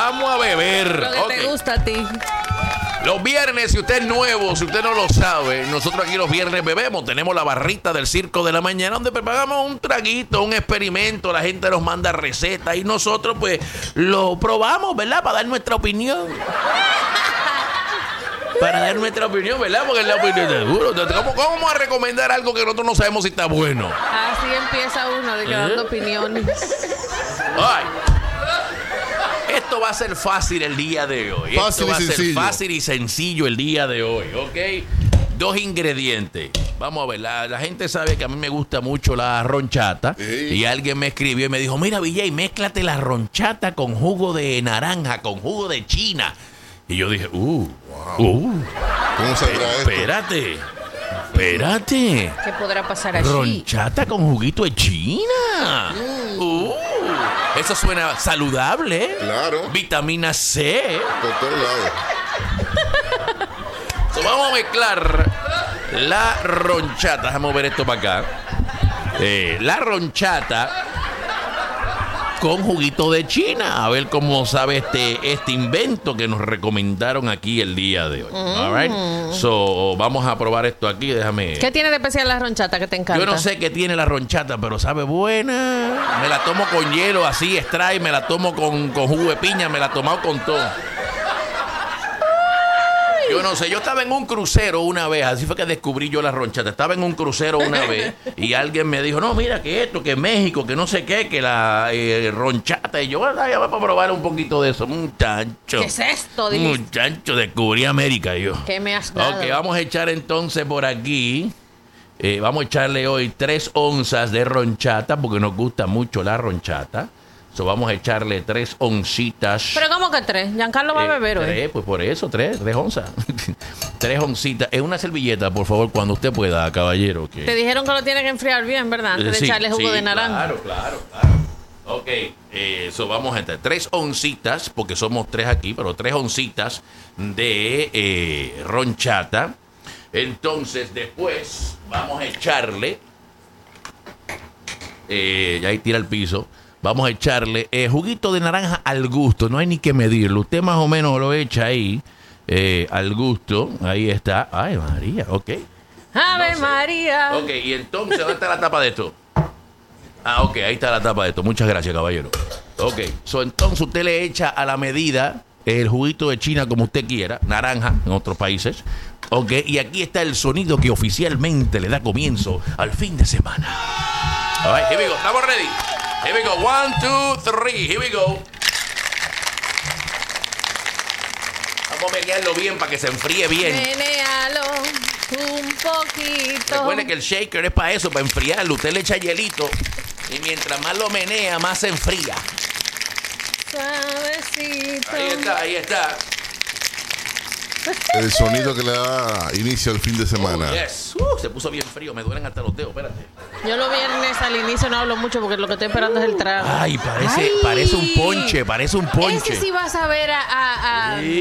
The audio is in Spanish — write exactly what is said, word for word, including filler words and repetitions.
vamos a beber. Lo que Okay. te gusta a ti. Los viernes, si usted es nuevo, si usted no lo sabe, nosotros aquí los viernes bebemos. Tenemos la barrita del Circo de la Mañana, donde preparamos un traguito, un experimento. La gente nos manda recetas y nosotros, pues, lo probamos, ¿verdad? Para dar nuestra opinión. Para dar nuestra opinión, ¿verdad? Porque es la opinión de seguro. ¿Cómo, ¿Cómo vamos a recomendar algo que nosotros no sabemos si está bueno? Así empieza uno, de que dando ¿Eh? opiniones. Ay. Esto va a ser fácil el día de hoy. Fácil Esto va y a ser sencillo. fácil y sencillo el día de hoy, ¿ok? Dos ingredientes. Vamos a ver, la, la gente sabe que a mí me gusta mucho la ronchata. Sí. Y alguien me escribió y me dijo, mira, Villay, mézclate la ronchata con jugo de naranja, con jugo de china. Y yo dije, uh, uh, ¿Cómo saldrá esto? espérate, espérate. ¿Qué podrá pasar allí? Ronchata con juguito de china. Uh, eso suena saludable. ¿eh? Claro. Vitamina C. Por todos lados. So, vamos a mezclar la ronchata. Déjame ver esto para acá. Eh, la ronchata con juguito de china. A ver cómo sabe este, este invento que nos recomendaron aquí el día de hoy. All right. So, vamos a probar esto aquí. Déjame. ¿Qué tiene de especial la ronchata que te encanta? Yo no sé qué tiene la ronchata, pero sabe buena. Me la tomo con hielo, así, extrae, me la tomo con, con jugo de piña, me la he tomado con todo. Yo no sé, yo estaba en un crucero una vez, así fue que descubrí yo la ronchata. Estaba en un crucero una vez y alguien me dijo, no, mira que esto, que México, que no sé qué, que la eh, ronchata. Y yo, bueno, ya voy a probar un poquito de eso, muchacho. ¿Qué es esto? Dijiste. Muchacho, descubrí América yo. ¿Qué me has dado? Ok, vamos a echar entonces por aquí. Eh, vamos a echarle hoy tres onzas de ronchata porque nos gusta mucho la ronchata. So, vamos a echarle tres oncitas. ¿Pero cómo que tres? Giancarlo va a Eh, beber hoy. tres, pues por eso, tres, tres onzas. Tres oncitas. Es una servilleta, por favor, cuando usted pueda, caballero. Que... Te dijeron que lo tiene que enfriar bien, ¿verdad? Antes Eh, de sí, echarle jugo sí, de naranja. Claro, claro, claro. Ok, eso vamos a echar tres oncitas, porque somos tres aquí, pero tres oncitas de eh, ronchata. Entonces, después vamos a echarle, eh, ya ahí tira el piso, vamos a echarle eh, juguito de naranja al gusto, no hay ni que medirlo. Usted más o menos lo echa ahí, eh, al gusto, ahí está. Ay, María, ok. ¡Ave No sé. María! Ok, y entonces, ¿dónde está la tapa de esto? Ah, ok, ahí está la tapa de esto. Muchas gracias, caballero. Ok, so, entonces usted le echa a la medida el juguito de China como usted quiera, naranja en otros países. Ok, y aquí está el sonido que oficialmente le da comienzo al fin de semana. All right, here we go. ¿Estamos ready? Here we go. One, two, three. Here we go. Vamos a menearlo bien para que se enfríe bien. Menéalo un poquito. Recuerde que el shaker es para eso, para enfriarlo. Usted le echa hielito y mientras más lo menea, más se enfría. Suavecito. Ahí está, ahí está. El sonido que le da inicio al fin de semana. Oh, yes. Uh, se puso bien frío, me duelen hasta los dedos, espérate. Yo los viernes al inicio no hablo mucho porque lo que estoy esperando es el trago. Ay, parece, Ay. parece un ponche, parece un ponche. Ese sí vas a ver a... a- a- Sí.